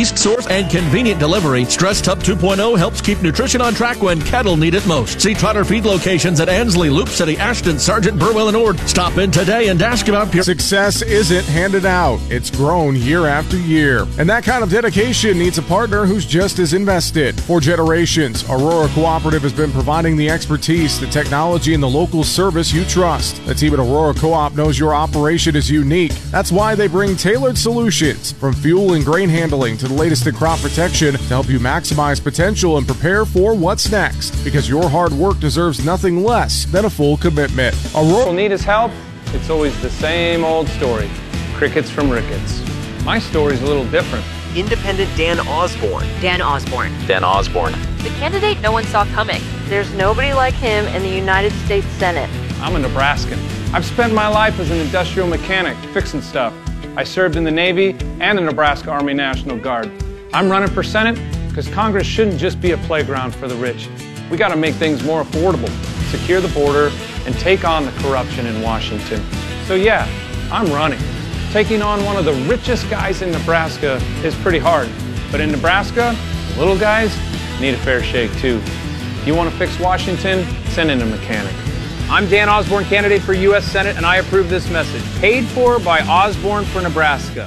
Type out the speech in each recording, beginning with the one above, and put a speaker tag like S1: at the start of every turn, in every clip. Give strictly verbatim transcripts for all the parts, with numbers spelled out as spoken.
S1: east source, and convenient delivery, Stress Tub two point oh helps keep nutrition on track when cattle need it most. See Trotter Feed locations at Ansley, Loop City, Ashton, Sargent, Burwell, and Ord. Stop in today and ask about Pure.
S2: Success isn't handed out. It's grown year after year. And that kind of dedication needs a partner who's just as invested. For generations, Aurora Cooperative has been providing the expertise, the technology, and the local service you trust. The team at Aurora Co-op knows your operation is unique. That's why they bring tailored solutions, from fuel and grain handling to the latest in crop protection, to help you maximize potential and prepare for what's next. Because your hard work deserves nothing less than a full commitment. Aurora
S3: need his help. It's always the same old story. Crickets from Ricketts. My story's a little different.
S4: Independent Dan Osborne.
S5: Dan Osborne.
S6: Dan Osborne.
S5: The candidate no one saw coming.
S7: There's nobody like him in the United States Senate.
S3: I'm a Nebraskan. I've spent my life as an industrial mechanic, fixing stuff. I served in the Navy and the Nebraska Army National Guard. I'm running for Senate because Congress shouldn't just be a playground for the rich. We got to make things more affordable, secure the border, and take on the corruption in Washington. So yeah, I'm running. Taking on one of the richest guys in Nebraska is pretty hard. But in Nebraska, the little guys need a fair shake too. You want to fix Washington? Send in a mechanic.
S8: I'm Dan Osborne, candidate for U S Senate, and I approve this message. Paid for by Osborne for Nebraska.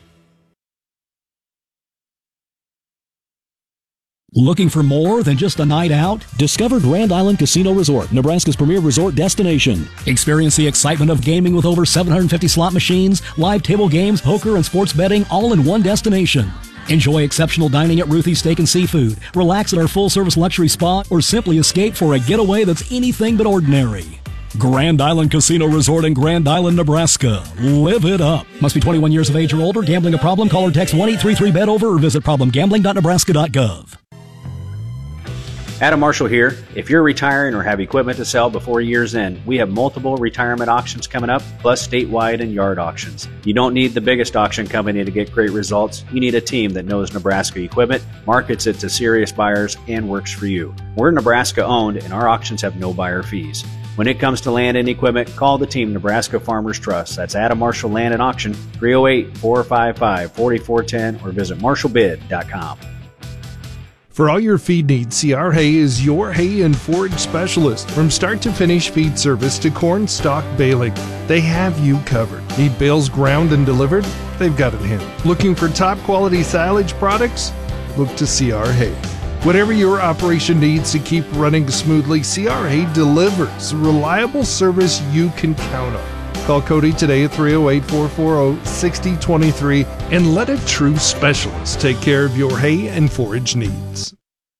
S9: Looking for more than just a night out? Discover Grand Island Casino Resort, Nebraska's premier resort destination. Experience the excitement of gaming with over seven hundred fifty slot machines, live table games, poker, and sports betting all in one destination. Enjoy exceptional dining at Ruthie's Steak and Seafood, relax at our full-service luxury spa, or simply escape for a getaway that's anything but ordinary. Grand Island Casino Resort in Grand Island, Nebraska. Live it up. Must be twenty-one years of age or older. Gambling a problem? Call or text one eight three three bet over or visit problem gambling dot nebraska dot gov.
S6: Adam Marshall here. If you're retiring or have equipment to sell before year's end, we have multiple retirement auctions coming up, plus statewide and yard auctions. You don't need the biggest auction company to get great results. You need a team that knows Nebraska equipment, markets it to serious buyers, and works for you. We're Nebraska owned, and our auctions have no buyer fees. When it comes to land and equipment, call the team Nebraska Farmers Trust. That's Adam Marshall Land and Auction, three oh eight, four five five, four four one zero, or visit marshall bid dot com.
S10: For all your feed needs, C R Hay is your hay and forage specialist. From start to finish feed service to corn stalk baling, they have you covered. Need bales ground and delivered? They've got it handled. Looking for top quality silage products? Look to C R Hay. Whatever your operation needs to keep running smoothly, C R Hay delivers reliable service you can count on. Call Cody today at three oh eight, four four oh, six oh two three and let a true specialist take care of your hay and forage needs.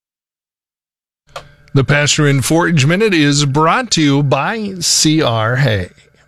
S10: The Pasture and Forage Minute is brought to you by C R Hay.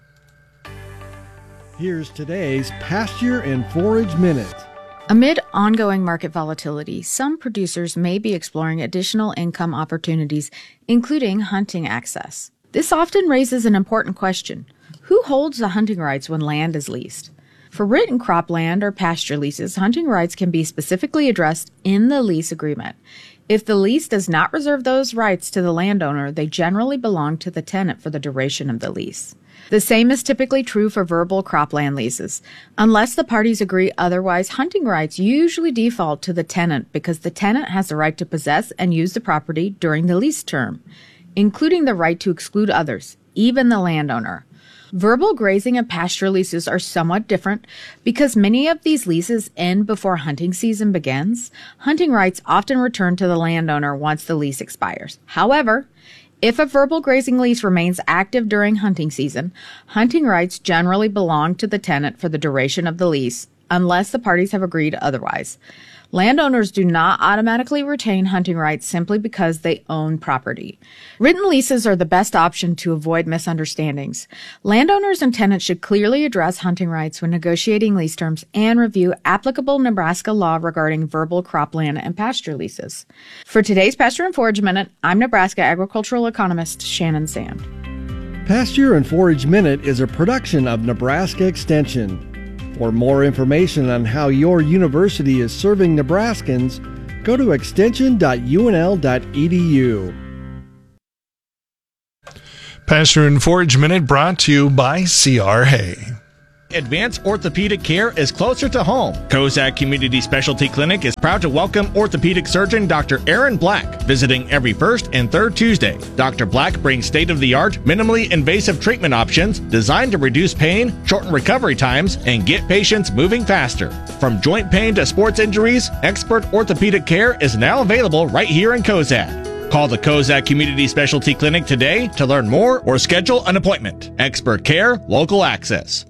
S11: Here's today's Pasture and Forage Minute.
S12: Amid ongoing market volatility, some producers may be exploring additional income opportunities, including hunting access. This often raises an important question. Who holds the hunting rights when land is leased? For written cropland or pasture leases, hunting rights can be specifically addressed in the lease agreement. If the lease does not reserve those rights to the landowner, they generally belong to the tenant for the duration of the lease. The same is typically true for verbal cropland leases. Unless the parties agree otherwise, hunting rights usually default to the tenant because the tenant has the right to possess and use the property during the lease term, including the right to exclude others, even the landowner. Verbal grazing and pasture leases are somewhat different because many of these leases end before hunting season begins. Hunting rights often return to the landowner once the lease expires. However, if a verbal grazing lease remains active during hunting season, hunting rights generally belong to the tenant for the duration of the lease, unless the parties have agreed otherwise. Landowners do not automatically retain hunting rights simply because they own property. Written leases are the best option to avoid misunderstandings. Landowners and tenants should clearly address hunting rights when negotiating lease terms and review applicable Nebraska law regarding verbal cropland and pasture leases. For today's Pasture and Forage Minute, I'm Nebraska agricultural economist Shannon Sand.
S11: Pasture and Forage Minute is a production of Nebraska Extension. For more information on how your university is serving Nebraskans, go to extension dot u n l dot e d u.
S10: Pasture and Forage Minute brought to you by C R Hay.
S13: advanced orthopedic care is closer to home. Kozak Community Specialty Clinic is proud to welcome orthopedic surgeon Doctor Aaron Black, visiting every first and third Tuesday. Doctor Black brings state-of-the-art, minimally invasive treatment options designed to reduce pain, shorten recovery times, and get patients moving faster. From joint pain to sports injuries, expert orthopedic care is now available right here in Kozak. Call the Kozak Community Specialty Clinic today to learn more or schedule an appointment. Expert care, local access.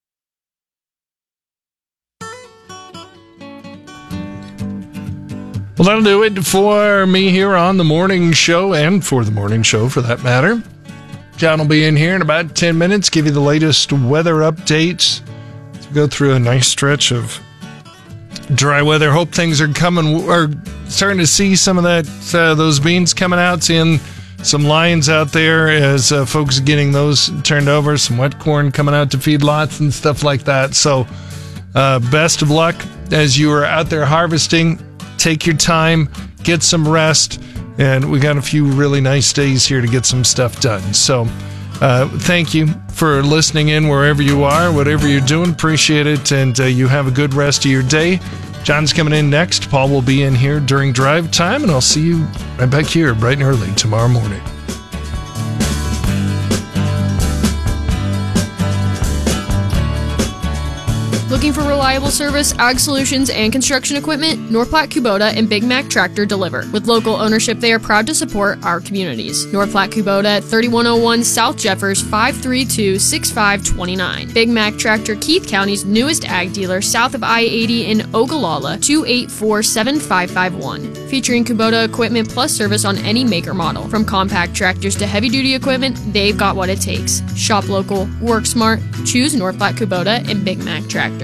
S10: Well, that'll do it for me here on the morning show, and for the morning show for that matter. John will be in here in about ten minutes, give you the latest weather updates. Let's go through a nice stretch of dry weather. Hope things are coming, are starting to see some of that, uh, those beans coming out, seeing some lines out there as uh, folks are getting those turned over, some wet corn coming out to feedlots and stuff like that. So uh, best of luck as you are out there harvesting. Take your time, get some rest, and we got a few really nice days here to get some stuff done. So uh, thank you for listening in wherever you are, whatever you're doing. Appreciate it, and uh, you have a good rest of your day. John's coming in next. Paul will be in here during drive time, and I'll see you right back here bright and early tomorrow morning.
S14: Looking for reliable service, ag solutions, and construction equipment? North Platte Kubota and Big Mac Tractor deliver. With local ownership, they are proud to support our communities. North Platte Kubota at thirty-one oh one South Jeffers, five three two, six five two nine. Big Mac Tractor, Keith County's newest ag dealer, south of I eighty in Ogallala, two eight four, seven five five one. Featuring Kubota equipment plus service on any maker model. From compact tractors to heavy-duty equipment, they've got what it takes. Shop local, work smart, choose North Platte Kubota and Big Mac Tractor.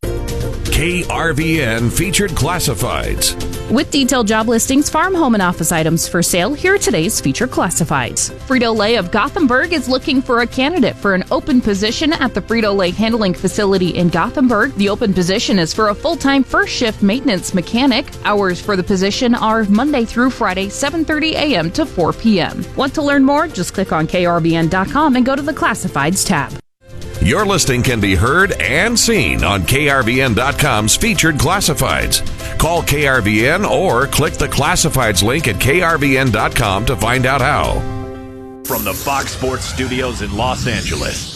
S15: K R V N Featured Classifieds.
S16: With detailed job listings, farm, home, and office items for sale, here are today's featured classifieds. Frito-Lay of Gothenburg is looking for a candidate for an open position at the Frito-Lay handling facility in Gothenburg. The open position is for a full-time first-shift maintenance mechanic. Hours for the position are Monday through Friday, seven thirty a.m. to four p.m. Want to learn more? Just click on K R V N dot com and go to the Classifieds tab.
S15: Your listing can be heard and seen on K R V N dot com's Featured Classifieds. Call K R V N or click the Classifieds link at K R V N dot com to find out how.
S17: From the Fox Sports Studios in Los Angeles,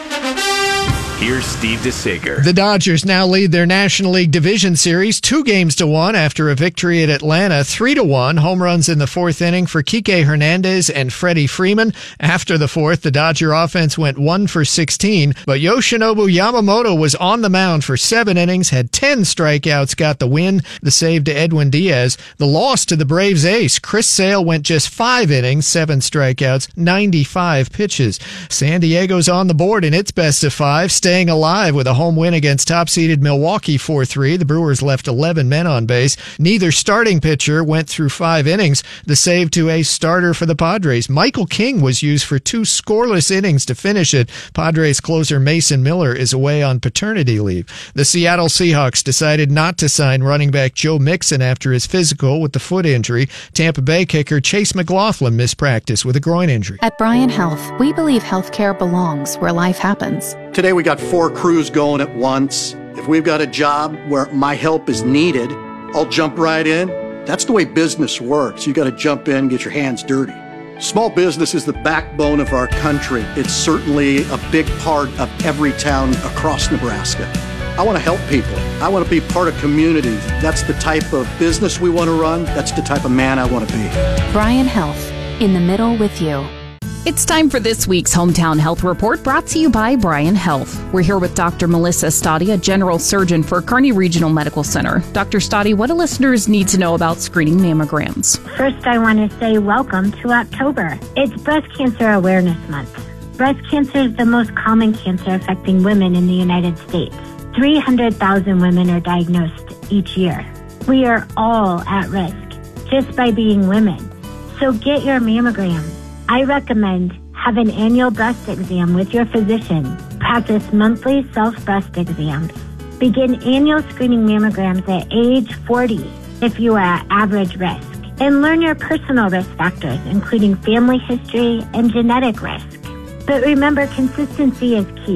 S17: here's Steve DeSager.
S18: The Dodgers now lead their National League Division Series two games to one after a victory at Atlanta, three to one. Home runs in the fourth inning for Kike Hernandez and Freddie Freeman. After the fourth, the Dodger offense went one for sixteen, but Yoshinobu Yamamoto was on the mound for seven innings, had ten strikeouts, got the win. The save to Edwin Diaz. The loss to the Braves ace, Chris Sale, went just five innings, seven strikeouts, ninety-five pitches. San Diego's on the board in its best of five, staying alive with a home win against top-seeded Milwaukee four three. The Brewers left eleven men on base. Neither starting pitcher went through five innings. The save to a starter for the Padres, Michael King, was used for two scoreless innings to finish it. Padres closer Mason Miller is away on paternity leave. The Seattle Seahawks decided not to sign running back Joe Mixon after his physical with the foot injury. Tampa Bay kicker Chase McLaughlin missed practice with a groin injury.
S19: At Bryant Health, we believe healthcare belongs where life happens.
S20: Today we got four crews going at once. If we've got a job where my help is needed, I'll jump right in. That's the way business works. You got to jump in, get your hands dirty. Small business is the backbone of our country. It's certainly a big part of every town across Nebraska. I want to help people. I want to be part of communities. That's the type of business we want to run. That's the type of man I want to be.
S19: Bryant Health, in the middle with you.
S16: It's time for this week's Hometown Health Report, brought to you by Bryant Health. We're here with Doctor Melissa Stoddy, a general surgeon for Kearney Regional Medical Center. Doctor Stoddy, what do listeners need to know about screening mammograms?
S21: First, I want to say welcome to October. It's Breast Cancer Awareness Month. Breast cancer is the most common cancer affecting women in the United States. three hundred thousand women are diagnosed each year. We are all at risk just by being women. So get your mammogram. I recommend have an annual breast exam with your physician. Practice monthly self-breast exams. Begin annual screening mammograms at age forty if you are at average risk. And learn your personal risk factors, including family history and genetic risk. But remember, consistency is key.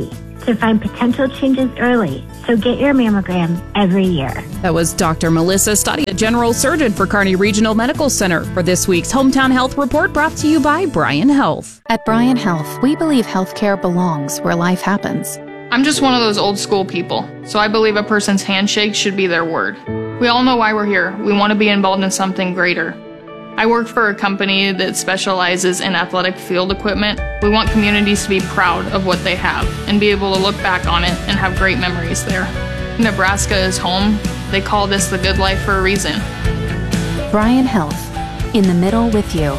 S21: to find potential changes early. So get your mammogram every year.
S16: That was Doctor Melissa Stadia, General Surgeon for Kearney Regional Medical Center, for this week's Hometown Health Report, brought to you by Bryan Health.
S19: At Bryan Health, we believe healthcare belongs where life happens.
S1: I'm just one of those old school people, so I believe a person's handshake should be their word. We all know why we're here. We want to be involved in something greater. I work for a company that specializes in athletic field equipment. We want communities to be proud of what they have and be able to look back on it and have great memories there. Nebraska is home. They call this the good life for a reason.
S19: Bryan Health, in the middle with you.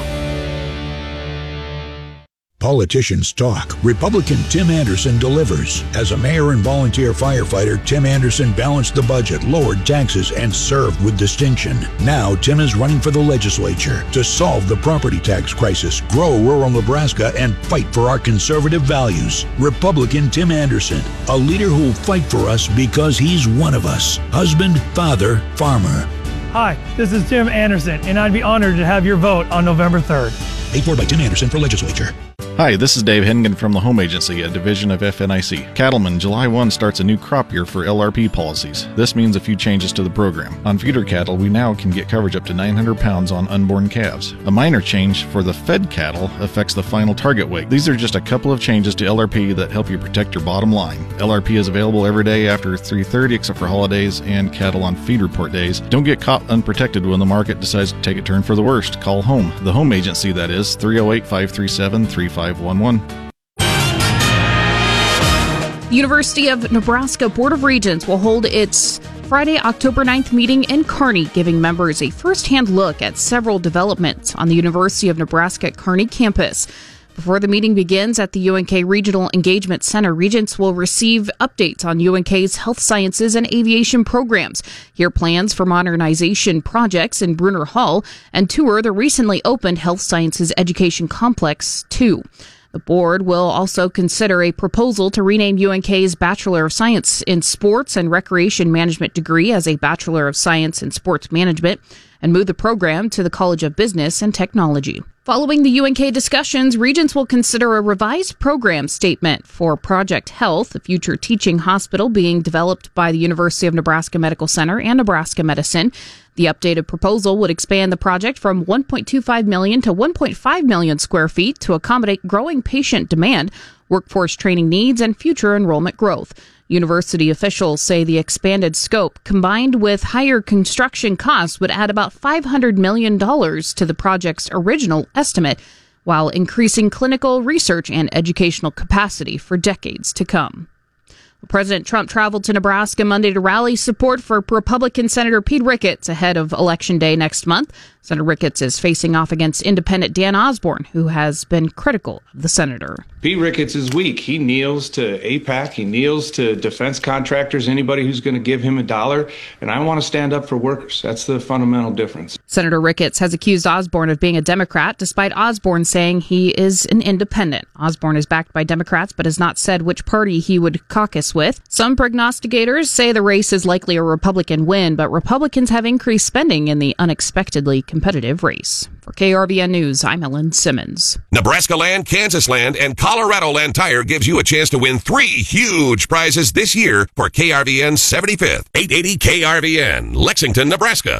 S22: Politicians talk. Republican Tim Anderson delivers. As a mayor and volunteer firefighter, Tim Anderson balanced the budget, lowered taxes, and served with distinction. Now, Tim is running for the legislature to solve the property tax crisis, grow rural Nebraska, and fight for our conservative values. Republican Tim Anderson, a leader who'll fight for us because he's one of us. Husband, father, farmer.
S23: Hi, this is Tim Anderson, and I'd be honored to have your vote on November third.
S22: Paid for by Tim Anderson for legislature.
S24: Hi, this is Dave Hennigan from the Home Agency, a division of F N I C. Cattlemen, July first starts a new crop year for L R P policies. This means a few changes to the program. On feeder cattle, we now can get coverage up to nine hundred pounds on unborn calves. A minor change for the fed cattle affects the final target weight. These are just a couple of changes to L R P that help you protect your bottom line. L R P is available every day after three thirty except for holidays and cattle on feed report days. Don't get caught unprotected when the market decides to take a turn for the worst. Call home. The Home Agency, that is, three oh eight, five three seven, three five one one.
S16: The University of Nebraska Board of Regents will hold its Friday, October ninth meeting in Kearney, giving members a first-hand look at several developments on the University of Nebraska Kearney campus. Before the meeting begins at the U N K Regional Engagement Center, Regents will receive updates on U N K's health sciences and aviation programs, hear plans for modernization projects in Brunner Hall, and tour the recently opened Health Sciences Education Complex two. The board will also consider a proposal to rename U N K's Bachelor of Science in Sports and Recreation Management degree as a Bachelor of Science in Sports Management and move the program to the College of Business and Technology. Following the U N K discussions, Regents will consider a revised program statement for Project Health, a future teaching hospital being developed by the University of Nebraska Medical Center and Nebraska Medicine. The updated proposal would expand the project from one point two five million to one point five million square feet to accommodate growing patient demand, workforce training needs, and future enrollment growth. University officials say the expanded scope, combined with higher construction costs, would add about five hundred million dollars to the project's original estimate, while increasing clinical research and educational capacity for decades to come. President Trump traveled to Nebraska Monday to rally support for Republican Senator Pete Ricketts ahead of Election Day next month. Senator Ricketts is facing off against independent Dan Osborne, who has been critical of the senator.
S3: Pete Ricketts is weak. He kneels to A PAC. He kneels to defense contractors, anybody who's going to give him a dollar. And I want to stand up for workers. That's the fundamental difference.
S16: Senator Ricketts has accused Osborne of being a Democrat, despite Osborne saying he is an independent. Osborne is backed by Democrats, but has not said which party he would caucus with. Some prognosticators say the race is likely a Republican win, but Republicans have increased spending in the unexpectedly competitive race. For K R V N News, I'm Ellen Simmons.
S15: Nebraska Land, Kansas Land, and Colorado Land Tire gives you a chance to win three huge prizes this year for K R V N's seventy-fifth. eight eighty K R V N, Lexington, Nebraska.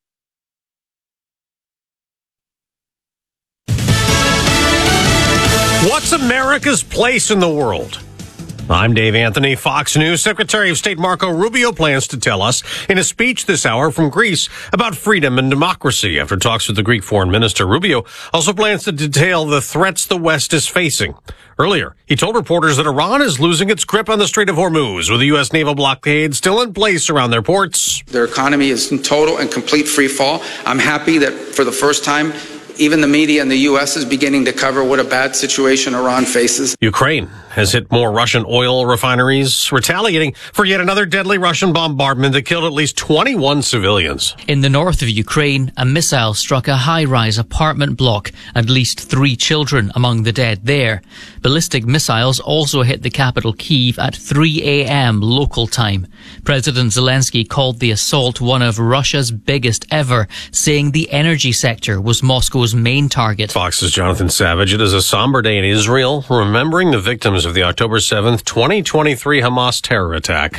S25: What's America's place in the world? I'm Dave Anthony. Fox News Secretary of State Marco Rubio plans to tell us in a speech this hour from Greece about freedom and democracy. After talks with the Greek foreign minister, Rubio also plans to detail the threats the West is facing. Earlier, he told reporters that Iran is losing its grip on the Strait of Hormuz, with the U S naval blockade still in place around their ports.
S26: Their economy is in total and complete free fall. I'm happy that for the first time, even the media in the U S is beginning to cover what a bad situation Iran faces.
S25: Ukraine has hit more Russian oil refineries, retaliating for yet another deadly Russian bombardment that killed at least twenty-one civilians.
S27: In the north of Ukraine, a missile struck a high-rise apartment block, at least three children among the dead there. Ballistic missiles also hit the capital Kyiv at three a.m. local time. President Zelensky called the assault one of Russia's biggest ever, saying the energy sector was Moscow's main target.
S25: Fox's Jonathan Savage. It is a somber day in Israel, remembering the victims of the October seventh, twenty twenty-three Hamas terror attack.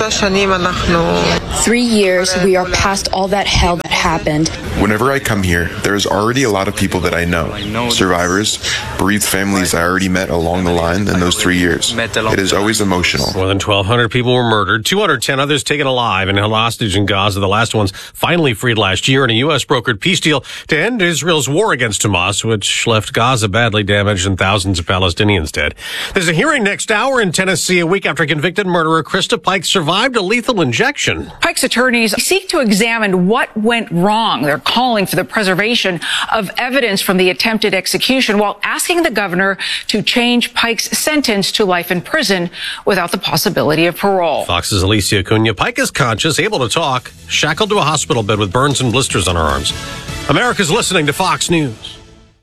S2: Three years, we are past all that hell that happened.
S4: Whenever I come here, there's already a lot of people that I know. Survivors, bereaved families I already met along the line in those three years. It is always emotional.
S25: More than twelve hundred people were murdered, two hundred ten others taken alive and held hostage in Gaza. The last ones finally freed last year in a U S brokered peace deal to end Israel's war against Hamas, which left Gaza badly damaged and thousands of Palestinians dead. There's a hearing next hour in Tennessee a week after convicted murderer Krista Pike survived a lethal injection.
S5: Pike's attorneys seek to examine what went wrong. They're calling for the preservation of evidence from the attempted execution while asking the governor to change Pike's sentence to life in prison without the possibility of parole.
S25: Fox's Alicia Acuna. Pike is conscious, able to talk, shackled to a hospital bed with burns and blisters on her arms. America's listening to Fox News.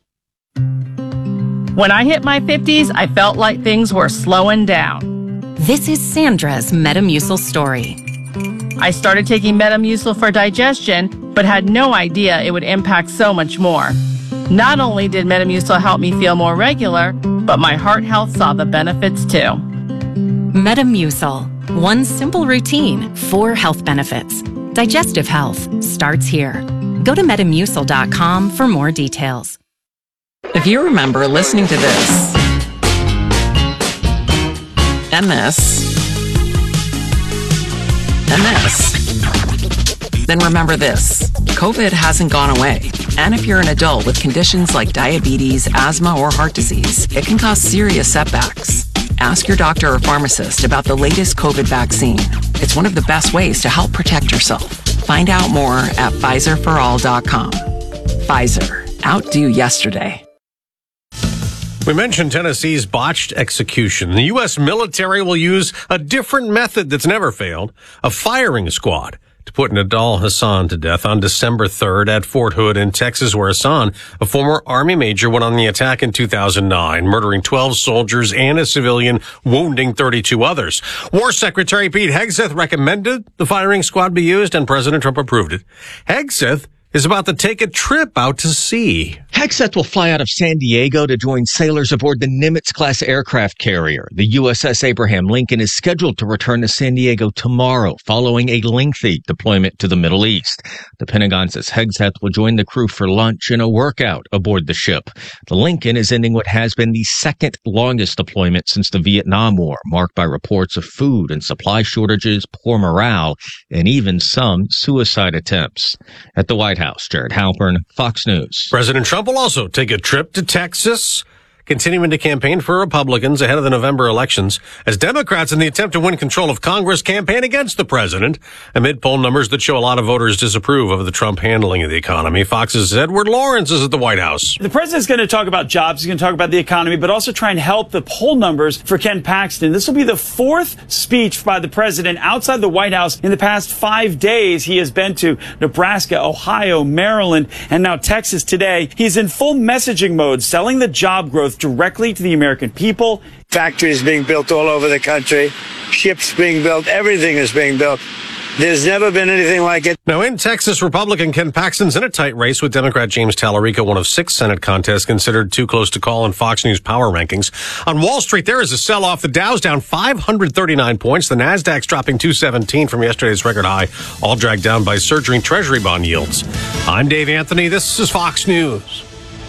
S6: When I hit my fifties, I felt like things were slowing down.
S7: This is Sandra's Metamucil story.
S6: I started taking Metamucil for digestion, but had no idea it would impact so much more. Not only did Metamucil help me feel more regular, but my heart health saw the benefits too.
S7: Metamucil. One simple routine, four health benefits. Digestive health starts here. Go to metamucil dot com for more details.
S8: If you remember listening to this, M S, M S, then remember this, COVID hasn't gone away. And if you're an adult with conditions like diabetes, asthma, or heart disease, it can cause serious setbacks. Ask your doctor or pharmacist about the latest COVID vaccine. It's one of the best ways to help protect yourself. Find out more at Pfizer for all dot com. Pfizer. Outdo yesterday.
S25: We mentioned Tennessee's botched execution. The U S military will use a different method that's never failed, a firing squad, to put Nidal Hasan to death on December third at Fort Hood in Texas, where Hasan, a former Army major, went on the attack in two thousand nine, murdering twelve soldiers and a civilian, wounding thirty-two others. War Secretary Pete Hegseth recommended the firing squad be used, and President Trump approved it. Hegseth is about to take a trip out to sea.
S9: Hegseth will fly out of San Diego to join sailors aboard the Nimitz-class aircraft carrier. The U S S Abraham Lincoln is scheduled to return to San Diego tomorrow, following a lengthy deployment to the Middle East. The Pentagon says Hegseth will join the crew for lunch and a workout aboard the ship. The Lincoln is ending what has been the second longest deployment since the Vietnam War, marked by reports of food and supply shortages, poor morale, and even some suicide attempts. At the White House, Jared Halpern, Fox News.
S25: President Trump will also take a trip to Texas, continuing to campaign for Republicans ahead of the November elections, as Democrats, in the attempt to win control of Congress, campaign against the president, amid poll numbers that show a lot of voters disapprove of the Trump handling of the economy. Fox's Edward Lawrence is at the White House.
S28: The president's going to talk about jobs, he's going to talk about the economy, but also try and help the poll numbers for Ken Paxton. This will be the fourth speech by the president outside the White House in the past five days. He has been to Nebraska, Ohio, Maryland, and now Texas today. He's in full messaging mode, selling the job growth directly to the American people.
S29: Factories being built all over the country, ships being built, everything is being built. There's never been anything like it.
S25: Now, in Texas, Republican Ken Paxton's in a tight race with Democrat James Tallarico, one of six Senate contests considered too close to call in Fox News power rankings. On Wall Street, there is a sell-off. The Dow's down five hundred thirty-nine points. The Nasdaq's dropping two seventeen from yesterday's record high, all dragged down by surging Treasury bond yields. I'm Dave Anthony. This is Fox News.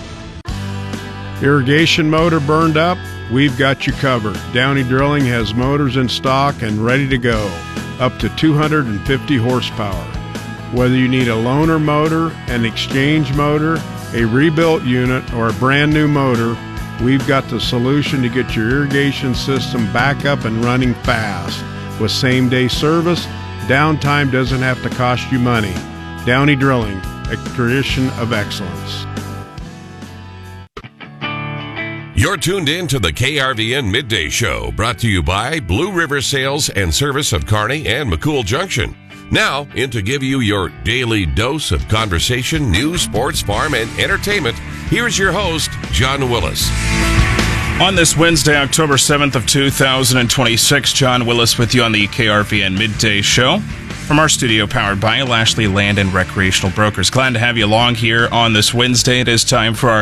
S30: Irrigation motor burned up? We've got you covered. Downey Drilling has motors in stock and ready to go, up to two hundred fifty horsepower. Whether you need a loaner motor, an exchange motor, a rebuilt unit, or a brand new motor, we've got the solution to get your irrigation system back up and running fast. With same-day service, downtime doesn't have to cost you money. Downey Drilling, a tradition of excellence.
S15: You're tuned in to the K R V N Midday Show, brought to you by Blue River Sales and Service of Kearney and McCool Junction. Now, in to give you your daily dose of conversation, news, sports, farm, and entertainment, here's your host, John Willis.
S31: On this Wednesday, October seventh of two thousand twenty-six, John Willis with you on the K R V N Midday Show from our studio powered by Lashley Land and Recreational Brokers. Glad to have you along here on this Wednesday. It is time for our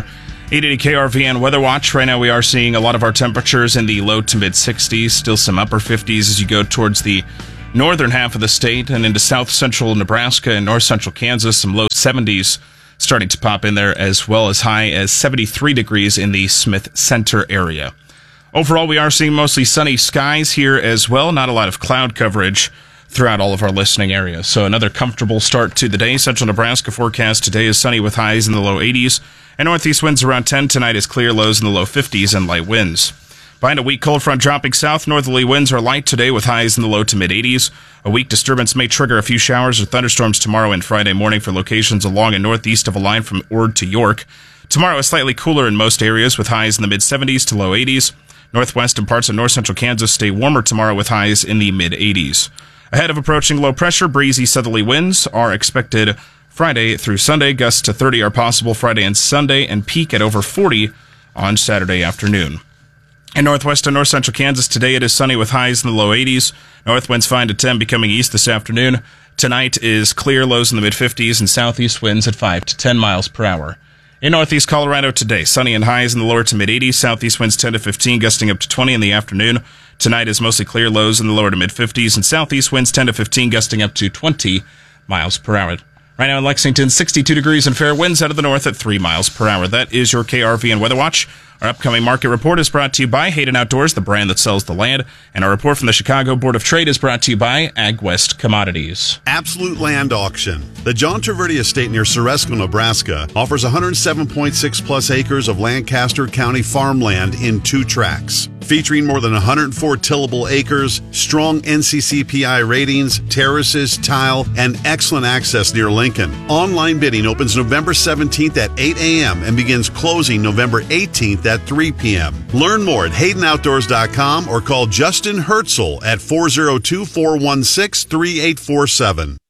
S31: eight eighty K R V N Weather Watch. Right now we are seeing a lot of our temperatures in the low to mid sixties, still some upper fifties as you go towards the northern half of the state and into south central Nebraska and north central Kansas, some low seventies starting to pop in there, as well as high as seventy-three degrees in the Smith Center area. Overall, we are seeing mostly sunny skies here as well, not a lot of cloud coverage throughout all of our listening areas. So another comfortable start to the day. Central Nebraska forecast today is sunny with highs in the low eighties, and northeast winds around ten. Tonight is clear, lows in the low fifties and light winds. Behind a weak cold front dropping south, northerly winds are light today with highs in the low to mid eighties. A weak disturbance may trigger a few showers or thunderstorms tomorrow and Friday morning for locations along and northeast of a line from Ord to York. Tomorrow is slightly cooler in most areas with highs in the mid seventies to low eighties. Northwest and parts of north central Kansas stay warmer tomorrow with highs in the mid eighties. Ahead of approaching low pressure, breezy southerly winds are expected Friday through Sunday. Gusts to thirty are possible Friday and Sunday and peak at over forty on Saturday afternoon. In northwest and north central Kansas today, it is sunny with highs in the low eighties. North winds five to ten, becoming east this afternoon. Tonight is clear, lows in the mid fifties, and southeast winds at five to ten miles per hour. In northeast Colorado today, sunny and highs in the lower to mid eighties. Southeast winds ten to fifteen, gusting up to twenty in the afternoon. Tonight is mostly clear, lows in the lower to mid fifties, and southeast winds ten to fifteen, gusting up to twenty miles per hour. Right now in Lexington, sixty-two degrees and fair winds out of the north at three miles per hour. That is your K R V N Weather Watch. Our upcoming market report is brought to you by Hayden Outdoors, the brand that sells the land. And our report from the Chicago Board of Trade is brought to you by AgWest Commodities.
S1: Absolute Land Auction. The John Traverdi Estate near Ceresco, Nebraska offers one hundred seven point six plus acres of Lancaster County farmland in two tracts. Featuring more than one hundred four tillable acres, strong N C C P I ratings, terraces, tile, and excellent access near Lincoln. Online bidding opens November seventeenth at eight a.m. and begins closing November eighteenth at three p.m. Learn more at Hayden Outdoors dot com or call Justin Herzl at four oh two, four one six, three eight four seven.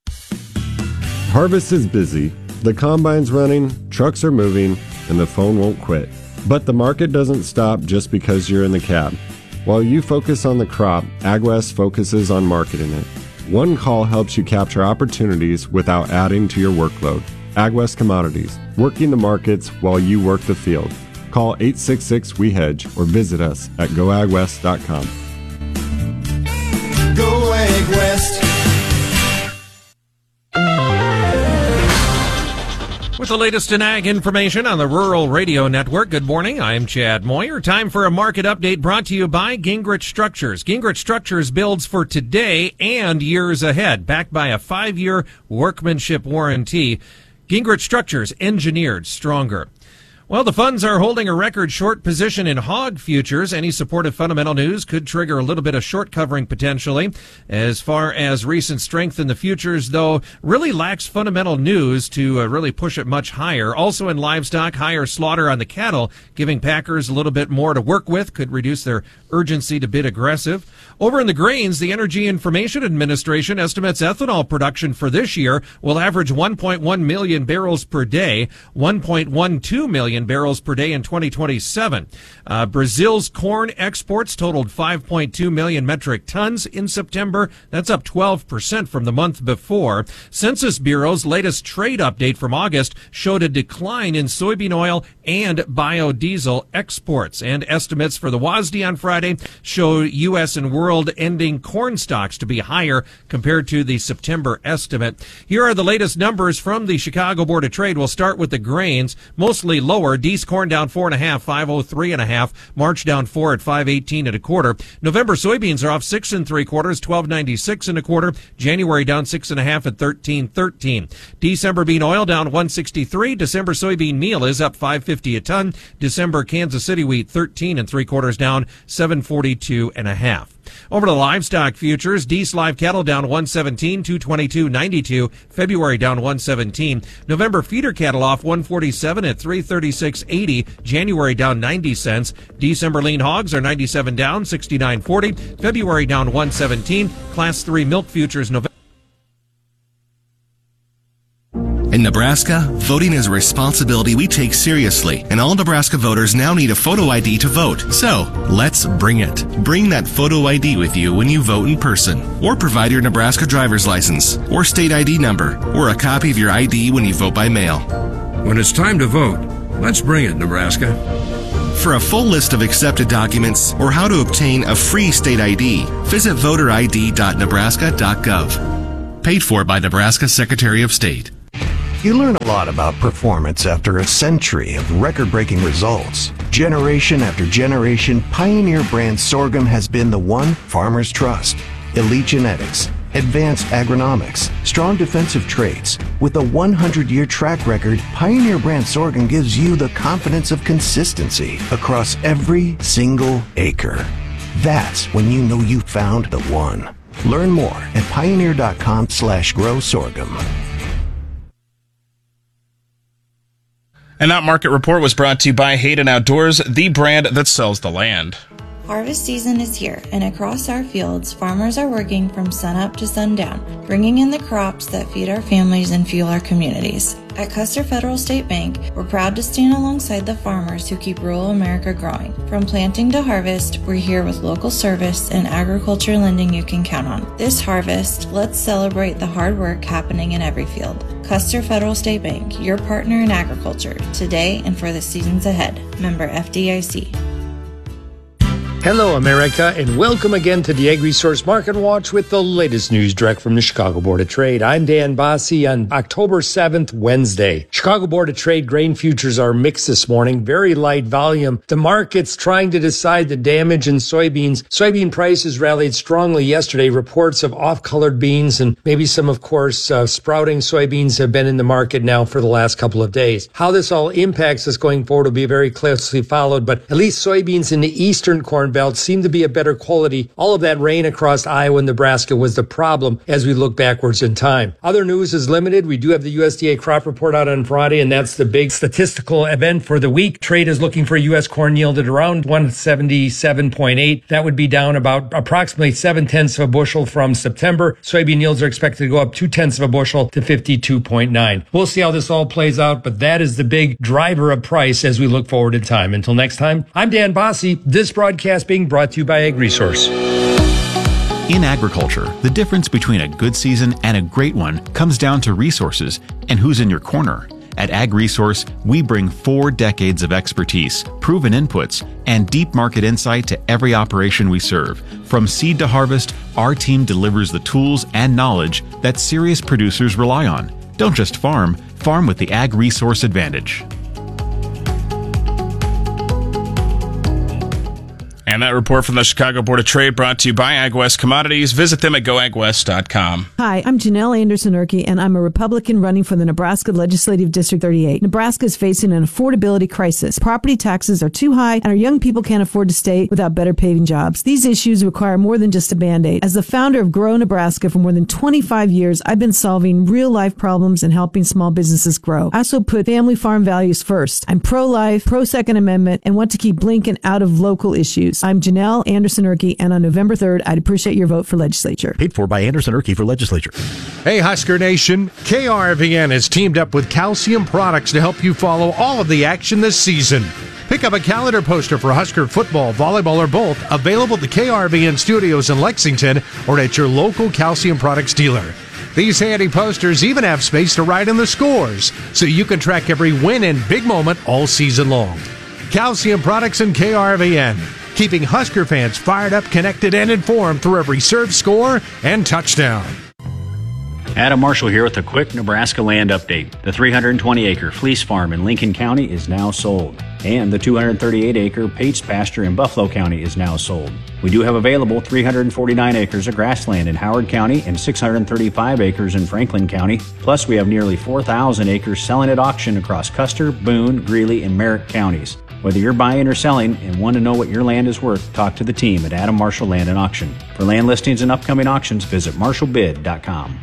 S10: Harvest is busy. The combine's running, trucks are moving, and the phone won't quit. But the market doesn't stop just because you're in the cab. While you focus on the crop, AgWest focuses on marketing it. One call helps you capture opportunities without adding to your workload. AgWest Commodities, working the markets while you work the field. Call eight six six, W E hedge or visit us at go ag west dot com.
S11: Go AgWest.
S12: With the latest in ag information on the Rural Radio Network, good morning. I'm Chad Moyer. Time for a market update brought to you by Gingrich Structures. Gingrich Structures builds for today and years ahead, backed by a five-year workmanship warranty. Gingrich Structures, engineered stronger. Well, the funds are holding a record short position in hog futures. Any supportive fundamental news could trigger a little bit of short covering potentially. As far as recent strength in the futures, though, really lacks fundamental news to uh, really push it much higher. Also in livestock, higher slaughter on the cattle, giving packers a little bit more to work with, could reduce their urgency to bid aggressive. Over in the grains, the Energy Information Administration estimates ethanol production for this year will average one point one million barrels per day, one point one two million barrels per day in twenty twenty-seven. Uh, Brazil's corn exports totaled five point two million metric tons in September. That's up twelve percent from the month before. Census Bureau's latest trade update from August showed a decline in soybean oil and biodiesel exports. And estimates for the W A S D on Friday show U S and world ending corn stocks to be higher compared to the September estimate. Here are the latest numbers from the Chicago Board of Trade. We'll start with the grains, mostly lower. Dees corn down four and a half, five oh three and a half. March down four at five eighteen and a quarter. November soybeans are off six and three quarters, twelve ninety-six and a quarter. January down six and a half at thirteen thirteen. December bean oil down one sixty-three. December soybean meal is up five fifty a ton. December Kansas City wheat thirteen and three quarters down seven forty-two and a half. Over to livestock futures, Dees live cattle down one seventeen, two twenty-two ninety-two. February down one seventeen. November feeder cattle off one forty-seven at three thirty-six eighty. January down ninety cents. December lean hogs are ninety-seven down, sixty-nine forty. February down one seventeen. Class three milk futures November.
S13: In Nebraska, voting is a responsibility we take seriously, and all Nebraska voters now need a photo I D to vote. So, let's bring it. Bring that photo I D with you when you vote in person, or provide your Nebraska driver's license, or state I D number, or a copy of your I D when you vote by mail.
S14: When it's time to vote,
S13: Let's bring it, Nebraska. For a full list of accepted documents or how to obtain a free state I D, visit voter I D dot nebraska dot gov. Paid for by Nebraska Secretary of State.
S3: You learn a lot about performance after a century of record-breaking results. Generation after generation, Pioneer brand sorghum has been the one farmers trust. Elite genetics, advanced agronomics, strong defensive traits. With a one hundred year track record, Pioneer brand sorghum gives you the confidence of consistency across every single acre. That's when you know you found the one. Learn more at pioneer dot com slash grow sorghum.
S31: And that market report was brought to you by Hayden Outdoors, the brand that sells the land.
S11: Harvest season is here, and across our fields, farmers are working from sunup to sundown, bringing in the crops that feed our families and fuel our communities. At Custer Federal State Bank, we're proud to stand alongside the farmers who keep rural America growing. From planting to harvest, we're here with local service and agriculture lending you can count on. This harvest, let's celebrate the hard work happening in every field. Custer Federal State Bank, your partner in agriculture, today and for the seasons ahead. Member F D I C.
S14: Hello, America, and welcome again to the Agri-Source Market Watch with the latest news direct from the Chicago Board of Trade. I'm Dan Bosse on October seventh, Wednesday. Chicago Board of Trade grain futures are mixed this morning, very light volume. The market's trying to decide the damage in soybeans. Soybean prices rallied strongly yesterday. Reports of off-colored beans and maybe some, of course, uh, sprouting soybeans have been in the market now for the last couple of days. How this all impacts us going forward will be very closely followed, but at least soybeans in the eastern corn belt seem to be a better quality. All of that rain across Iowa and Nebraska was the problem as we look backwards in time. Other news is limited. We do have the U S D A crop report out on Friday, and that's the big statistical event for the week. Trade is looking for U S corn yield at around one seventy-seven point eight. That would be down about approximately seven tenths of a bushel from September. Soybean yields are expected to go up two tenths of a bushel to fifty-two point nine. We'll see how this all plays out, but that is the big driver of price as we look forward in time. Until next time, I'm Dan Bosse. This broadcast being brought to you by AgResource.
S17: In agriculture, the difference between a good season and a great one comes down to resources and who's in your corner. At AgResource, we bring four decades of expertise, proven inputs, and deep market insight to every operation we serve. From seed to harvest, our team delivers the tools and knowledge that serious producers rely on. Don't just farm, farm with the AgResource advantage.
S31: And that report from the Chicago Board of Trade brought to you by AgWest Commodities. Visit them at go ag west dot com.
S18: Hi, I'm Janelle Anderson-Urke, and I'm a Republican running for the Nebraska Legislative District thirty-eight. Nebraska is facing an affordability crisis. Property taxes are too high, and our young people can't afford to stay without better paying jobs. These issues require more than just a Band-Aid. As the founder of Grow Nebraska for more than twenty-five years, I've been solving real-life problems and helping small businesses grow. I also put family farm values first. I'm pro-life, pro-Second Amendment, and want to keep Blinken out of local issues. I'm Janelle Anderson-Urke, and on November third, I'd appreciate your vote for legislature.
S19: Paid for by Anderson-Urke for legislature.
S20: Hey, Husker Nation. K R V N has teamed up with Calcium Products to help you follow all of the action this season. Pick up a calendar poster for Husker football, volleyball, or both, available at the K R V N studios in Lexington or at your local Calcium Products dealer. These handy posters even have space to write in the scores, so you can track every win and big moment all season long. Calcium Products and K R V N, keeping Husker fans fired up, connected, and informed through every serve, score, and touchdown.
S21: Adam Marshall here with a quick Nebraska land update. The three hundred twenty acre Fleece Farm in Lincoln County is now sold, and the two hundred thirty-eight acre Pates Pasture in Buffalo County is now sold. We do have available three hundred forty-nine acres of grassland in Howard County and six hundred thirty-five acres in Franklin County. Plus, we have nearly four thousand acres selling at auction across Custer, Boone, Greeley, and Merritt counties. Whether you're buying or selling and want to know what your land is worth, talk to the team at Adam Marshall Land and Auction. For land listings and upcoming auctions, visit marshall bid dot com.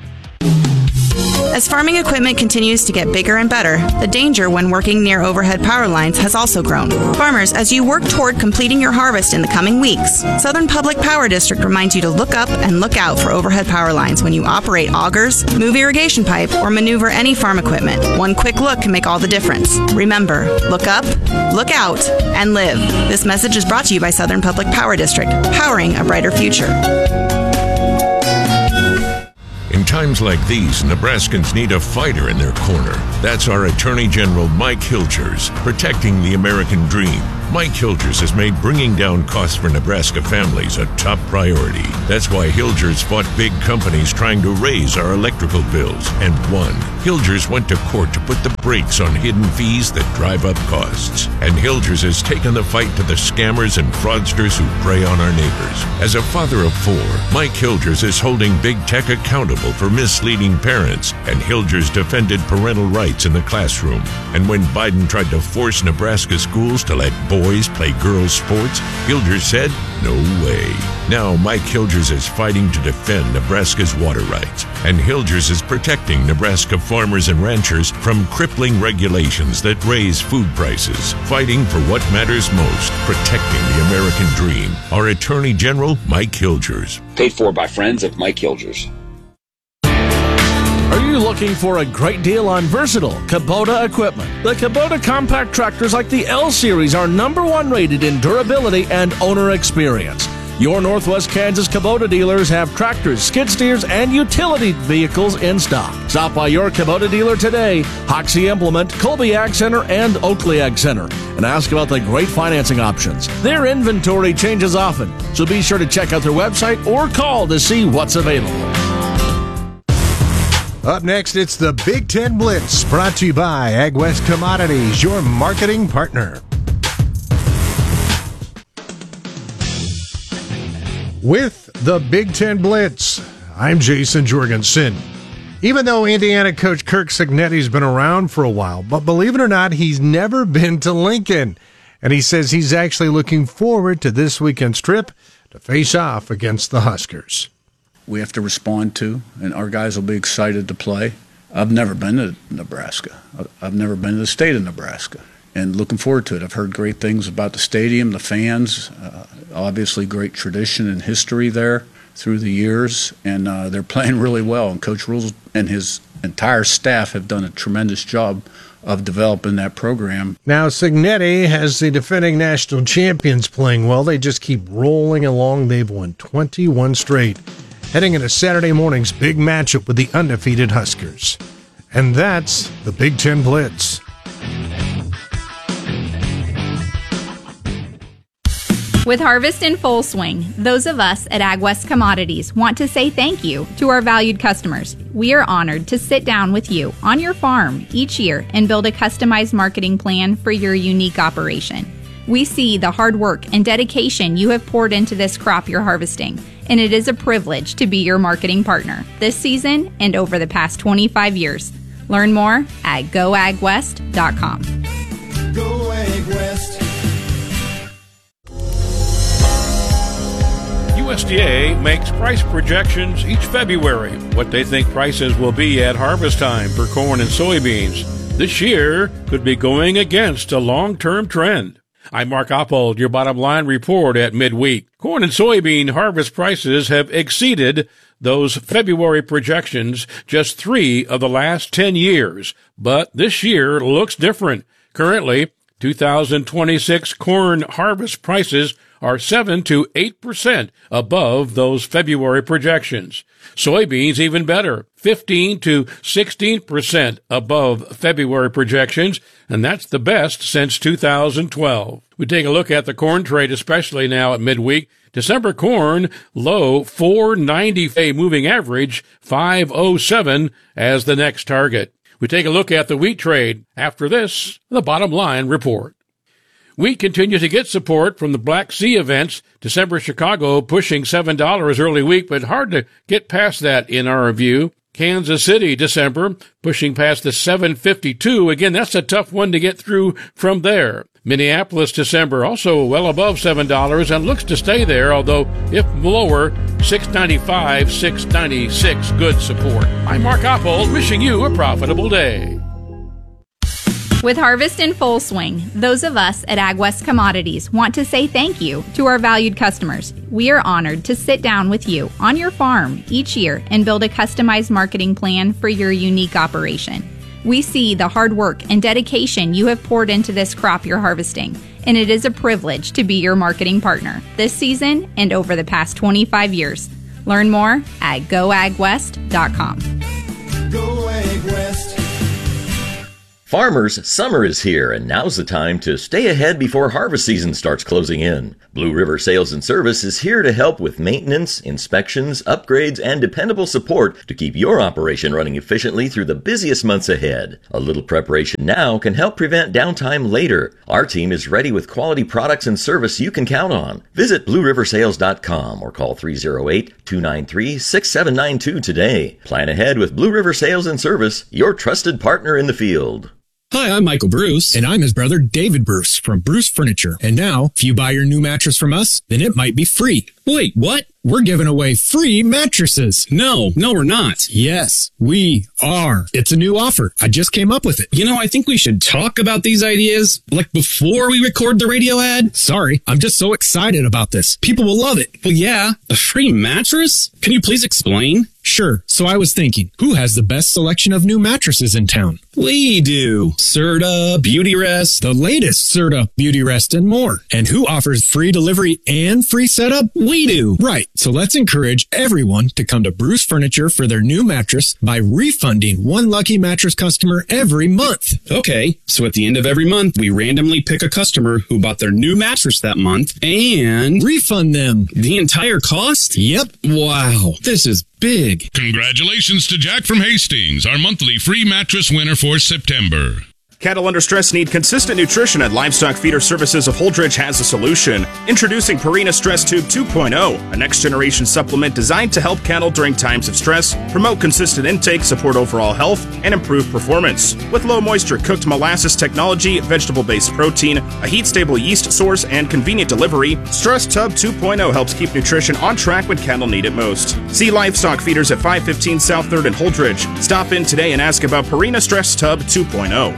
S22: As farming equipment continues to get bigger and better, the danger when working near overhead power lines has also grown. Farmers, as you work toward completing your harvest in the coming weeks, Southern Public Power District reminds you to look up and look out for overhead power lines when you operate augers, move irrigation pipe, or maneuver any farm equipment. One quick look can make all the difference. Remember, look up, look out, and live. This message is brought to you by Southern Public Power District, powering a brighter future.
S2: In times like these, Nebraskans need a fighter in their corner. That's our Attorney General Mike Hilgers, protecting the American dream. Mike Hilgers has made bringing down costs for Nebraska families a top priority. That's why Hilgers fought big companies trying to raise our electrical bills and won. Hilgers went to court to put the brakes on hidden fees that drive up costs. And Hilgers has taken the fight to the scammers and fraudsters who prey on our neighbors. As a father of four, Mike Hilgers is holding big tech accountable for misleading parents, and Hilgers defended parental rights in the classroom. And when Biden tried to force Nebraska schools to let boys play girls' sports, Hilgers said, no way. Now Mike Hilgers is fighting to defend Nebraska's water rights, and Hilgers is protecting Nebraska farmers and ranchers from crippling regulations that raise food prices, fighting for what matters most, protecting the American dream. Our Attorney General, Mike Hilgers.
S4: Paid for by friends of Mike Hilgers.
S5: Are you looking for a great deal on versatile Kubota equipment? The Kubota compact tractors like the L Series are number one rated in durability and owner experience. Your Northwest Kansas Kubota dealers have tractors, skid steers, and utility vehicles in stock. Stop by your Kubota dealer today, Hoxie Implement, Colby Ag Center, and Oakley Ag Center, and ask about the great financing options. Their inventory changes often, so be sure to check out their website or call to see what's available.
S20: Up next, it's the Big Ten Blitz, brought to you by AgWest Commodities, your marketing partner. With the Big Ten Blitz, I'm Jason Jorgensen. Even though Indiana coach Kirk Cignetti's been around for a while, but believe it or not, he's never been to Lincoln. And he says he's actually looking forward to this weekend's trip to face off against the Huskers.
S6: We have to respond to, and our guys will be excited to play. I've never been to Nebraska. I've never been to the state of Nebraska, and looking forward to it. I've heard great things about the stadium, the fans, uh, obviously great tradition and history there through the years, and uh, they're playing really well. And Coach Rules and his entire staff have done a tremendous job of developing that program.
S20: Now, Cignetti has the defending national champions playing well. They just keep rolling along. They've won twenty-one straight. Heading into Saturday morning's big matchup with the undefeated Huskers. And that's the Big Ten Blitz.
S7: With harvest in full swing, those of us at AgWest Commodities want to say thank you to our valued customers. We are honored to sit down with you on your farm each year and build a customized marketing plan for your unique operation. We see the hard work and dedication you have poured into this crop you're harvesting, and it is a privilege to be your marketing partner this season and over the past twenty-five years. Learn more at go ag west dot com.
S8: Go Ag West.
S16: U S D A makes price projections each February, what they think prices will be at harvest time for corn and soybeans. This year could be going against a long-term trend. I'm Mark Oppold, your bottom line report at midweek. Corn and soybean harvest prices have exceeded those February projections just three of the last ten years. But this year looks different. Currently, two thousand twenty-six corn harvest prices are seven to eight percent above those February projections. Soybeans even better, fifteen to sixteen percent above February projections, and that's the best since two thousand twelve. We take a look at the corn trade, especially now at midweek. December corn low four ninety, a moving average five oh seven as the next target. We take a look at the wheat trade. After this, the bottom line report. Wheat continues to get support from the Black Sea events. December Chicago pushing seven dollars early week, but hard to get past that in our view. Kansas City, December, pushing past the seven fifty-two. Again, that's a tough one to get through from there. Minneapolis, December, also well above seven dollars and looks to stay there, although if lower, six ninety-five, six ninety-six, good support. I'm Mark Oppold, wishing you a profitable day.
S7: With harvest in full swing, those of us at AgWest Commodities want to say thank you to our valued customers. We are honored to sit down with you on your farm each year and build a customized marketing plan for your unique operation. We see the hard work and dedication you have poured into this crop you're harvesting, and it is a privilege to be your marketing partner this season and over the past twenty-five years. Learn more at go ag west dot com.
S8: Go Ag West.
S1: Farmers, summer is here, and now's the time to stay ahead before harvest season starts closing in. Blue River Sales and Service is here to help with maintenance, inspections, upgrades, and dependable support to keep your operation running efficiently through the busiest months ahead. A little preparation now can help prevent downtime later. Our team is ready with quality products and service you can count on. Visit blue river sales dot com or call three oh eight, two nine three, six seven nine two today. Plan ahead with Blue River Sales and Service, your trusted partner in the field.
S9: Hi, I'm Michael Bruce. And I'm his brother, David Bruce, from Bruce Furniture. And now, if you buy your new mattress from us, then it might be free. Wait, what? We're giving away free mattresses. No, no, we're not. Yes, we are. It's a new offer. I just came up with it. You know, I think we should talk about these ideas, like before we record the radio ad. Sorry, I'm just so excited about this. People will love it. Well, yeah, a free mattress? Can you please explain? Sure. So I was thinking, who has the best selection of new mattresses in town? We do. Serta, Beautyrest, the latest Serta, Beautyrest, and more. And who offers free delivery and free setup? We do. Right. So let's encourage everyone to come to Bruce Furniture for their new mattress by refunding one lucky mattress customer every month. Okay. So at the end of every month, we randomly pick a customer who bought their new mattress that month and refund them the entire cost? Yep. Wow. This is big.
S15: Congratulations to Jack from Hastings, our monthly free mattress winner for September.
S23: Cattle under stress need consistent nutrition, and Livestock Feeder Services of Holdridge has a solution. Introducing Purina Stress Tube two point oh, a next-generation supplement designed to help cattle during times of stress, promote consistent intake, support overall health, and improve performance. With low-moisture cooked molasses technology, vegetable-based protein, a heat-stable yeast source, and convenient delivery, Stress Tub two point oh helps keep nutrition on track when cattle need it most. See Livestock Feeders at five fifteen South third and Holdridge. Stop in today and ask about Purina Stress Tub two point oh.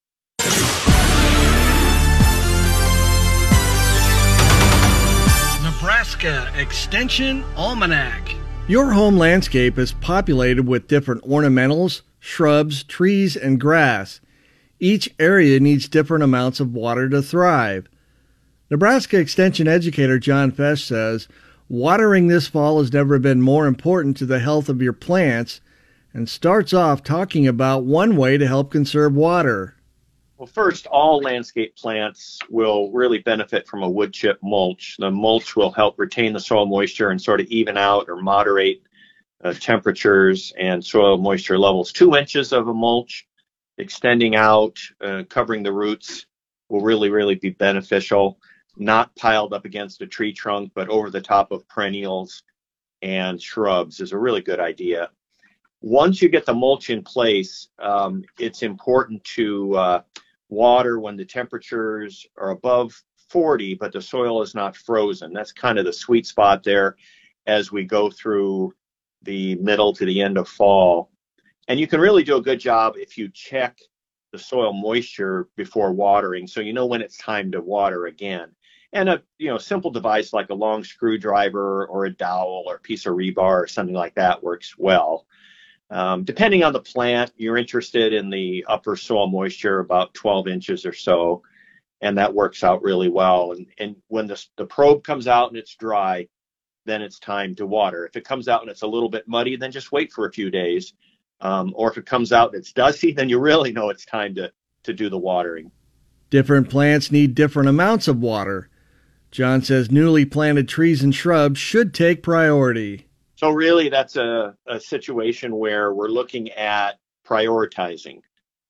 S24: Nebraska Extension Almanac.
S25: Your home landscape is populated with different ornamentals, shrubs, trees, and grass. Each area needs different amounts of water to thrive. Nebraska Extension educator John Fesch says, watering this fall has never been more important to the health of your plants, and starts off talking about one way to help conserve water.
S26: Well, first, all landscape plants will really benefit from a wood chip mulch. The mulch will help retain the soil moisture and sort of even out or moderate uh, temperatures and soil moisture levels. Two inches of a mulch extending out, uh, covering the roots will really, really be beneficial. Not piled up against a tree trunk, but over the top of perennials and shrubs is a really good idea. Once you get the mulch in place, um, it's important to uh, water when the temperatures are above forty, but the soil is not frozen. That's kind of the sweet spot there as we go through the middle to the end of fall. And you can really do a good job if you check the soil moisture before watering, so you know when it's time to water again. And a you know simple device like a long screwdriver or a dowel or a piece of rebar or something like that works well. Um, depending on the plant, you're interested in the upper soil moisture, about twelve inches or so, and that works out really well. And, and when the, the probe comes out and it's dry, then it's time to water. If it comes out and it's a little bit muddy, then just wait for a few days. Um, or if it comes out and it's dusty, then you really know it's time to, to do the watering.
S25: Different plants need different amounts of water. John says newly planted trees and shrubs should take priority.
S26: So really, that's a, a situation where we're looking at prioritizing.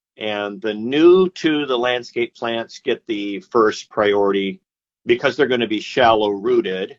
S26: And the new to the landscape plants get the first priority because they're going to be shallow rooted.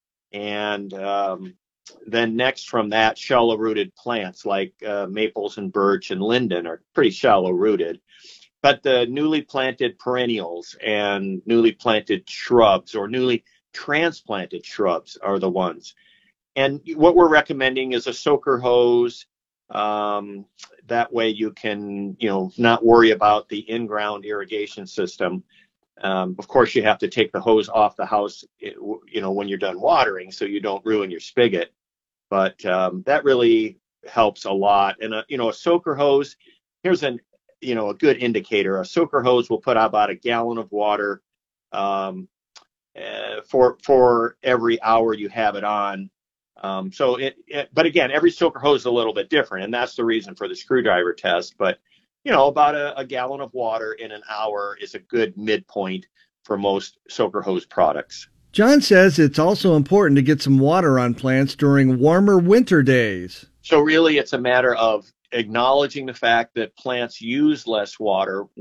S26: And um, then next from that, shallow rooted plants like uh, maples and birch and linden are pretty shallow rooted. But the newly planted perennials and newly planted shrubs or newly transplanted shrubs are the ones. And what we're recommending is a soaker hose. Um, that way you can, you know, not worry about the in-ground irrigation system. Um, of course, you have to take the hose off the house, you know, when you're done watering so you don't ruin your spigot. But um, that really helps a lot. And, a, you know, a soaker hose, here's an, you know, a good indicator. A soaker hose will put out about a gallon of water um, uh, for, for every hour you have it on. Um, so, it, it, but again, every soaker hose is a little bit different, and that's the reason for the screwdriver test. But, you know, about a, a gallon of water in an hour is a good midpoint for most soaker hose products.
S25: John says it's also important to get some water on plants during warmer winter days.
S26: So really, it's a matter of acknowledging the fact that plants use less water